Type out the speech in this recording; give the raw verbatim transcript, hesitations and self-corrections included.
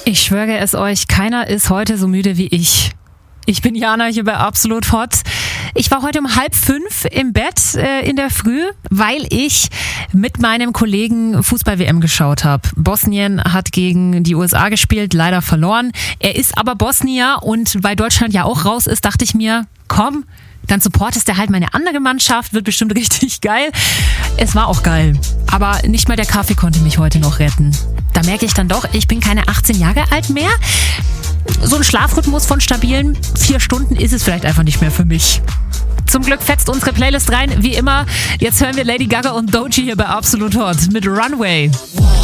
Ich schwöre es euch, keiner ist heute so müde wie ich. Ich bin Jana, hier bei Absolut Hot. Ich war heute um halb fünf im Bett äh, in der Früh, weil ich mit meinem Kollegen Fußball-W M geschaut habe. Bosnien hat gegen die U S A gespielt, leider verloren. Er ist aber Bosnier und weil Deutschland ja auch raus ist, dachte ich mir, komm, dann supportest du halt meine andere Mannschaft, wird bestimmt richtig geil. Es war auch geil, aber nicht mal der Kaffee konnte mich heute noch retten. Da merke ich dann doch, ich bin keine achtzehn Jahre alt mehr. So ein Schlafrhythmus von stabilen vier Stunden ist es vielleicht einfach nicht mehr für mich. Zum Glück fetzt unsere Playlist rein, wie immer. Jetzt hören wir Lady Gaga und Doechii hier bei Absolut Hot mit Runway.